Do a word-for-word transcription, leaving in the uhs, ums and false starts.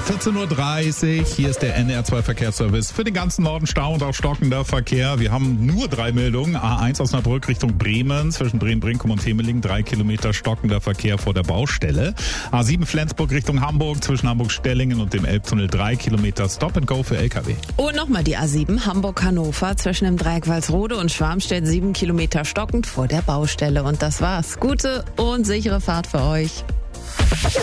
vierzehn Uhr dreißig, hier ist der N R zwei Verkehrsservice. Für den ganzen Norden Stau und auch stockender Verkehr. Wir haben nur drei Meldungen. A eins Osnabrück Richtung Bremen, zwischen Bremen-Brinkum und Temelingen, drei Kilometer stockender Verkehr vor der Baustelle. A sieben Flensburg Richtung Hamburg, zwischen Hamburg-Stellingen und dem Elbtunnel, drei Kilometer Stop and Go für L K W. Und nochmal die A sieben Hamburg-Hannover, zwischen dem Dreieck Walsrode und Schwarmstedt, sieben Kilometer stockend vor der Baustelle. Und das war's. Gute und sichere Fahrt für euch.